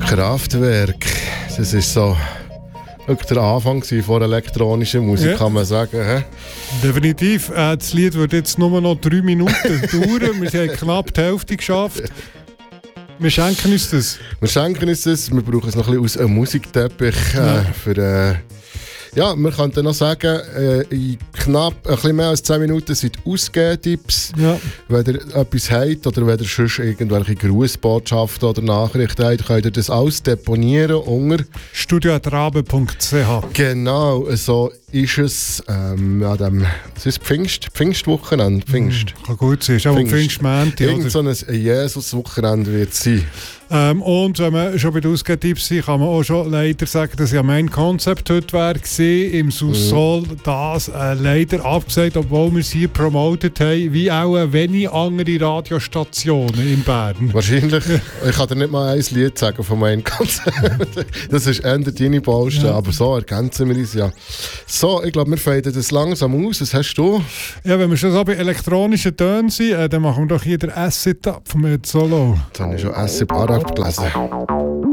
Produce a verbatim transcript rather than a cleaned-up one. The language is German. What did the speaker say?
Kraftwerk, das ist so wirklich der Anfang von elektronischer Musik, ja. Kann man sagen. He? Definitiv. Äh, das Lied wird jetzt nur noch drei Minuten dauern. Wir haben knapp die Hälfte geschafft. Wir schenken uns das. Wir schenken uns das. Wir brauchen es noch ein bisschen aus einem Musikteppich. Äh, ja. für, äh, ja, wir könnten noch sagen, äh, in knapp ein bisschen mehr als zehn Minuten sind Ausgehtipps. Ja. Wenn ihr etwas habt oder wenn ihr sonst irgendwelche Grußbotschaften oder Nachrichten habt, könnt ihr das alles deponieren unter studio at rabe punkt c h. Genau, so ist es ähm, an dem, das ist Pfingst, Pfingstwochenende. Pfingst. Mm, kann gut sein, ist auch Pfingst. Pfingstmänti. Irgend so ein Jesus-Wochenende wird es sein. Ähm, und wenn wir schon bei den Ausgehtipps sind, kann man auch schon leider sagen, dass ja mein Konzept heute war im Sous-Sol, mm. das äh, leider abgesagt, obwohl wir sie promotet haben, wie auch äh, wenig andere Radiostationen in Bern. Wahrscheinlich. Ich kann dir nicht mal ein Lied sagen von meinem Konzept. Das ist eher deine Baustelle, ja. Aber so ergänzen wir uns ja. So, ich glaube, wir faden das langsam aus. Was hast du? Ja, wenn wir schon so bei elektronischen Tönen sind, äh, dann machen wir doch hier den Acid ab von Solo. Jetzt habe ich schon Acid Arab gelesen.